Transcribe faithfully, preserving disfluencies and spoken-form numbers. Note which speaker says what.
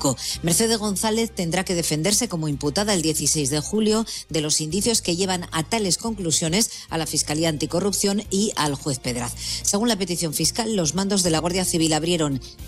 Speaker 1: político. Mercedes González tendrá que defenderse como imputada el dieciséis de julio de los indicios que llevan a tales conclusiones a la Fiscalía Anticorrupción y al juez Pedraz. Según la petición fiscal, los mandos de la Guardia Civil abrieron